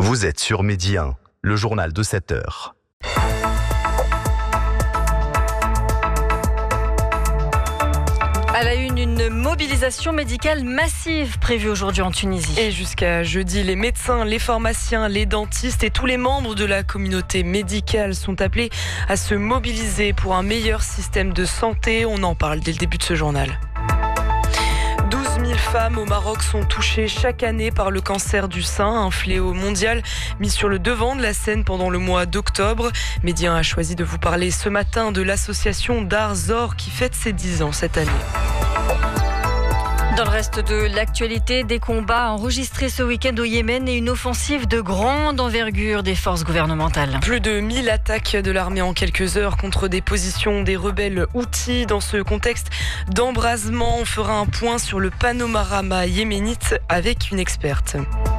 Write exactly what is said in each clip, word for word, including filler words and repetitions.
Vous êtes sur Midi un, le journal de sept heures. À la une, une mobilisation médicale massive prévue aujourd'hui en Tunisie. Et jusqu'à jeudi, les médecins, les pharmaciens, les dentistes et tous les membres de la communauté médicale sont appelés à se mobiliser pour un meilleur système de santé. On en parle dès le début de ce journal. douze mille femmes au Maroc sont touchées chaque année par le cancer du sein, un fléau mondial mis sur le devant de la scène pendant le mois d'octobre. Midi un a choisi de vous parler ce matin de l'association Dar Zor qui fête ses dix ans cette année. Dans le reste de l'actualité, des combats enregistrés ce week-end au Yémen et une offensive de grande envergure des forces gouvernementales. Plus de mille attaques de l'armée en quelques heures contre des positions des rebelles Houthis. Dans ce contexte d'embrasement, on fera un point sur le panorama yéménite avec une experte.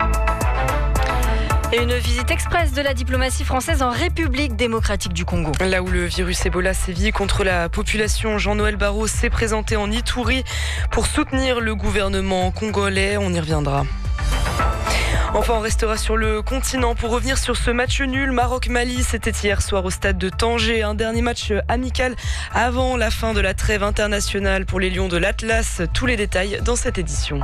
Et une visite express de la diplomatie française en République démocratique du Congo. Là où le virus Ebola sévit contre la population, Jean-Noël Barrot s'est présenté en Ituri pour soutenir le gouvernement congolais. On y reviendra. Enfin, on restera sur le continent pour revenir sur ce match nul Maroc-Mali. C'était hier soir au stade de Tanger. Un dernier match amical avant la fin de la trêve internationale pour les Lions de l'Atlas. Tous les détails dans cette édition.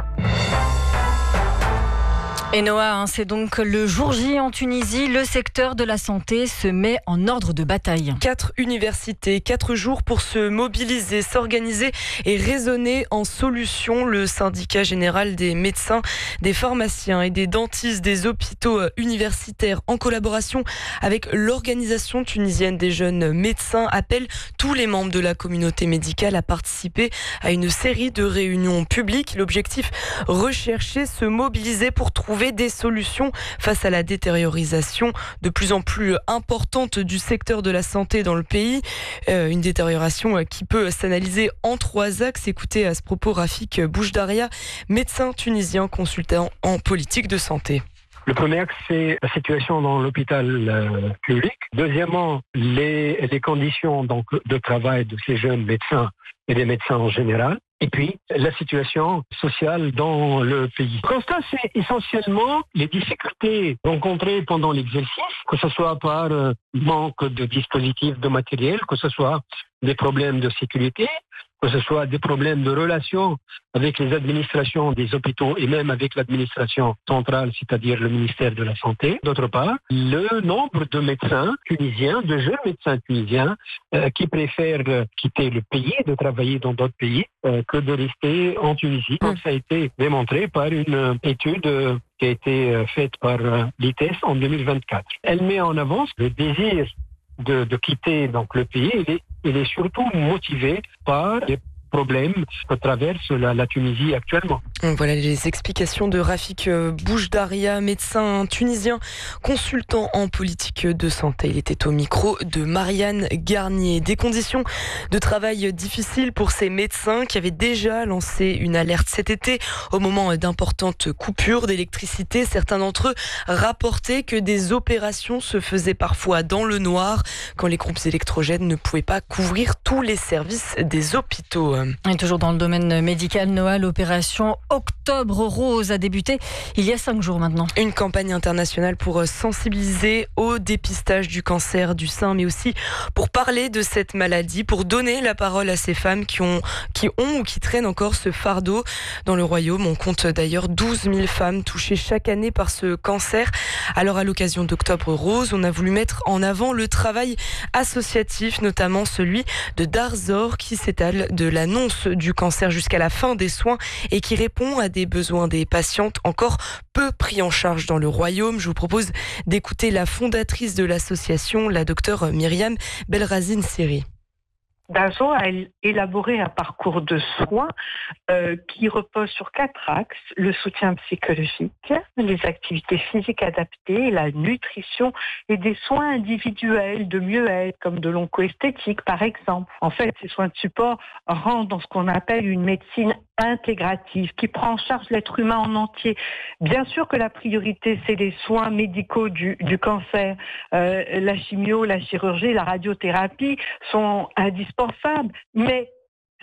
Et Noah, hein, c'est donc le jour J en Tunisie. Le secteur de la santé se met en ordre de bataille. Quatre universités, quatre jours pour se mobiliser, s'organiser et raisonner en solution. Le syndicat général des médecins, des pharmaciens et des dentistes des hôpitaux universitaires, en collaboration avec l'organisation tunisienne des jeunes médecins, appelle tous les membres de la communauté médicale à participer à une série de réunions publiques. L'objectif, rechercher, se mobiliser pour trouver des solutions face à la détériorisation de plus en plus importante du secteur de la santé dans le pays. Euh, une détérioration qui peut s'analyser en trois axes. Écoutez à ce propos Rafik Boujdaria, médecin tunisien consultant en politique de santé. Le premier axe, c'est la situation dans l'hôpital euh, public. Deuxièmement, les, les conditions donc, de travail de ces jeunes médecins et des médecins en général. Et puis, la situation sociale dans le pays. Le constat, c'est essentiellement les difficultés rencontrées pendant l'exercice, que ce soit par euh, manque de dispositifs, de matériel, que ce soit des problèmes de sécurité, que ce soit des problèmes de relations avec les administrations des hôpitaux et même avec l'administration centrale, c'est-à-dire le ministère de la Santé. D'autre part, le nombre de médecins tunisiens, de jeunes médecins tunisiens, euh, qui préfèrent quitter le pays, de travailler dans d'autres pays, euh, que de rester en Tunisie. Donc, ça a été démontré par une étude euh, qui a été faite par euh, l'I T E S en deux mille vingt-quatre. Elle met en avant le désir de, de quitter donc, le pays. Il est, il est surtout motivé par les problèmes que traverse la, la Tunisie actuellement. Voilà les explications de Rafik Boujdaria, médecin tunisien, consultant en politique de santé. Il était au micro de Marianne Garnier. Des conditions de travail difficiles pour ces médecins qui avaient déjà lancé une alerte cet été au moment d'importantes coupures d'électricité. Certains d'entre eux rapportaient que des opérations se faisaient parfois dans le noir quand les groupes électrogènes ne pouvaient pas couvrir tous les services des hôpitaux. Et toujours dans le domaine médical, Noah, l'opération Octobre Rose a débuté il y a cinq jours maintenant. Une campagne internationale pour sensibiliser au dépistage du cancer du sein, mais aussi pour parler de cette maladie, pour donner la parole à ces femmes qui ont, qui ont ou qui traînent encore ce fardeau. Dans le royaume, on compte d'ailleurs douze mille femmes touchées chaque année par ce cancer. Alors à l'occasion d'Octobre Rose, on a voulu mettre en avant le travail associatif, notamment celui de Dar Zor qui s'étale de l'annonce du cancer jusqu'à la fin des soins et qui répond à des besoins des patientes encore peu pris en charge dans le royaume. Je vous propose d'écouter la fondatrice de l'association, la docteure Myriam Belrazine Seri. Dar Zor a élaboré un parcours de soins euh, qui repose sur quatre axes: le soutien psychologique, les activités physiques adaptées, la nutrition et des soins individuels de mieux-être comme de l'oncoesthétique par exemple. En fait, ces soins de support rentrent dans ce qu'on appelle une médecine intégrative qui prend en charge l'être humain en entier. Bien sûr que la priorité, c'est les soins médicaux du, du cancer. Euh, la chimio, la chirurgie, la radiothérapie sont indispensables, mais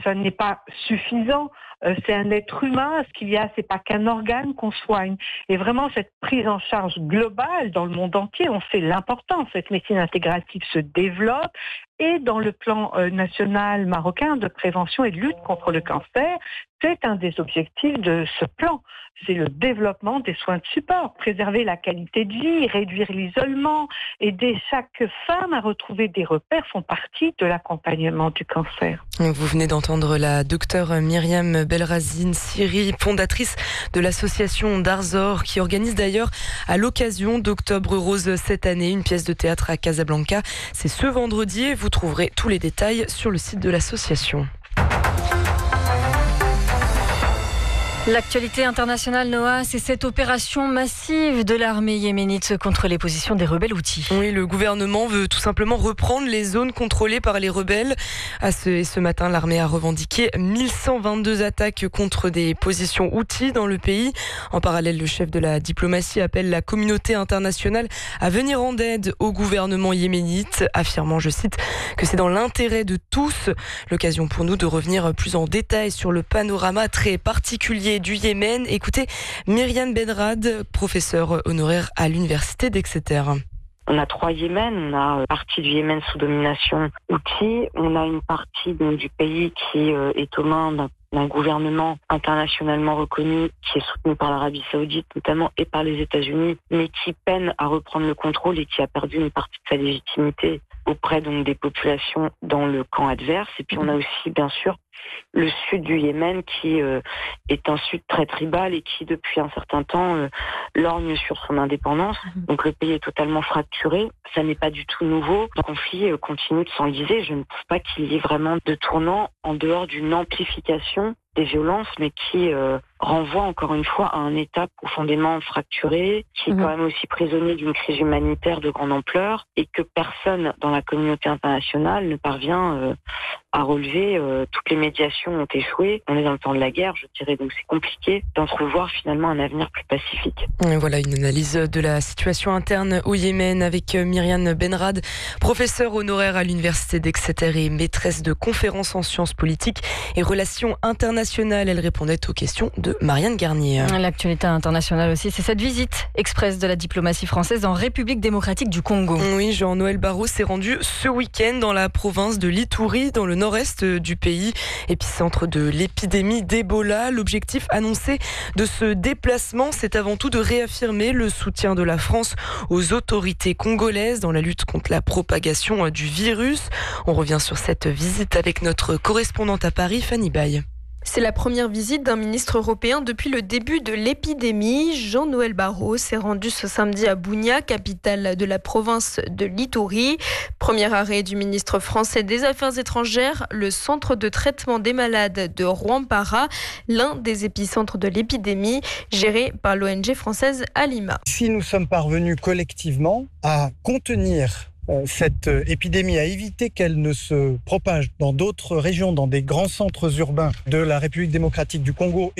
ça n'est pas suffisant. Euh, c'est un être humain. Ce qu'il y a, c'est pas qu'un organe qu'on soigne. Et vraiment, cette prise en charge globale dans le monde entier, on sait l'importance. Cette médecine intégrative se développe. Et dans le plan euh, national marocain de prévention et de lutte contre le cancer, c'est un des objectifs de ce plan. C'est le développement des soins de support, préserver la qualité de vie, réduire l'isolement, aider chaque femme à retrouver des repères font partie de l'accompagnement du cancer. Vous venez d'entendre la docteure Myriam Belrazine Siri, fondatrice de l'association Darzor, qui organise d'ailleurs à l'occasion d'Octobre Rose cette année une pièce de théâtre à Casablanca. C'est ce vendredi et vous trouverez tous les détails sur le site de l'association. L'actualité internationale, Noah, c'est cette opération massive de l'armée yéménite contre les positions des rebelles Houthis. Oui, le gouvernement veut tout simplement reprendre les zones contrôlées par les rebelles. À ce, et ce matin, l'armée a revendiqué mille cent vingt-deux attaques contre des positions Houthis dans le pays. En parallèle, le chef de la diplomatie appelle la communauté internationale à venir en aide au gouvernement yéménite, affirmant, je cite, que c'est dans l'intérêt de tous. L'occasion pour nous de revenir plus en détail sur le panorama très particulier du Yémen. Écoutez Myriam Benrad, professeure honoraire à l'université d'Exeter. On a trois Yémen, on a une partie du Yémen sous domination Houthi, on a une partie donc, du pays qui euh, est aux mains d'un, d'un gouvernement internationalement reconnu, qui est soutenu par l'Arabie Saoudite notamment et par les États-Unis, mais qui peine à reprendre le contrôle et qui a perdu une partie de sa légitimité auprès donc des populations dans le camp adverse. Et puis on a aussi bien sûr le sud du Yémen qui euh, est un sud très tribal et qui depuis un certain temps euh, lorgne sur son indépendance. Donc le pays est totalement fracturé. Ça n'est pas du tout nouveau. Le conflit euh, continue de s'enliser. Je ne pense pas qu'il y ait vraiment de tournant en dehors d'une amplification des violences, mais qui euh, renvoie encore une fois à un État profondément fracturé, qui est mmh. quand même aussi prisonnier d'une crise humanitaire de grande ampleur, et que personne dans la communauté internationale ne parvient euh, à relever. Euh, toutes les médiations ont échoué. On est dans le temps de la guerre, je dirais, donc c'est compliqué d'entrevoir finalement un avenir plus pacifique. Voilà une analyse de la situation interne au Yémen avec Myriam Benrad, professeure honoraire à l'université d'Exeter et maîtresse de conférences en sciences politiques et relations internationales. Elle répondait aux questions de Marianne Garnier. L'actualité internationale aussi, c'est cette visite express de la diplomatie française en République démocratique du Congo. Oui, Jean-Noël Barrot s'est rendu ce week-end dans la province de l'Ituri, dans le nord-est du pays, épicentre de l'épidémie d'Ebola. L'objectif annoncé de ce déplacement, c'est avant tout de réaffirmer le soutien de la France aux autorités congolaises dans la lutte contre la propagation du virus. On revient sur cette visite avec notre correspondante à Paris, Fanny Baye. C'est la première visite d'un ministre européen depuis le début de l'épidémie. Jean-Noël Barrot s'est rendu ce samedi à Bunia, capitale de la province de l'Ituri. Premier arrêt du ministre français des Affaires étrangères, le centre de traitement des malades de Rwampara, l'un des épicentres de l'épidémie, géré par l'O N G française Alima. Si nous sommes parvenus collectivement à contenir cette épidémie, à éviter qu'elle ne se propage dans d'autres régions, dans des grands centres urbains de la République démocratique du Congo